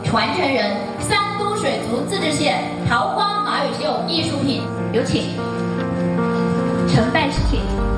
传承人，三都水族自治县桃花马尾秀艺术品，有请。承办事情。